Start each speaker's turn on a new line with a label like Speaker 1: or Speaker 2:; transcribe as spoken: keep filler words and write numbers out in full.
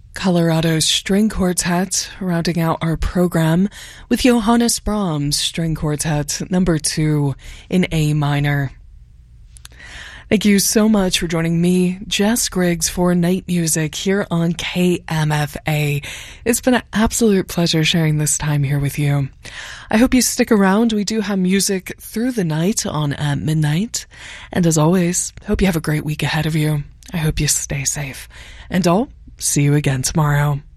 Speaker 1: Colorado String Quartet, rounding out our program with Johannes Brahms String Quartet number two in A minor. Thank you so much for joining me, Jess Griggs, for Night Music here on K M F A. It's been an absolute pleasure sharing this time here with you. I hope you stick around. We do have music through the night on at midnight. And as always, hope you have a great week ahead of you. I hope you stay safe. And I'll see you again tomorrow.